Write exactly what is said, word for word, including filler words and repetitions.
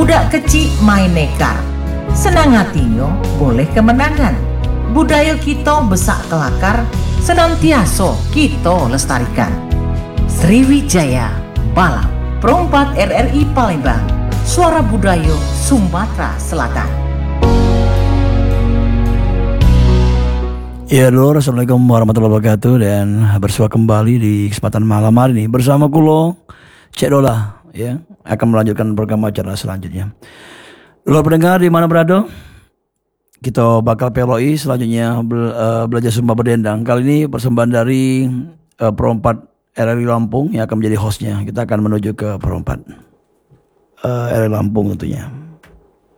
Budak kecil main nekar, senang hatinya boleh kemenangan. Budaya kita besak kelakar, senantiasa kita lestarikan. Sriwijaya Balap Perompak R R I Palembang, suara budaya Sumatera Selatan. Ya lur, assalamualaikum warahmatullahi wabarakatuh. Dan bersua kembali di kesempatan malam hari ini bersama kulo Cek Dola, ya, akan melanjutkan program acara selanjutnya. Lur pendengar di mana berada, kita bakal peloi selanjutnya bel, uh, belajar Sumba Berdendang. Kali ini persembahan dari uh, Perompak R R I Lampung yang akan menjadi hostnya. Kita akan menuju ke Perompak uh, R R I Lampung tentunya.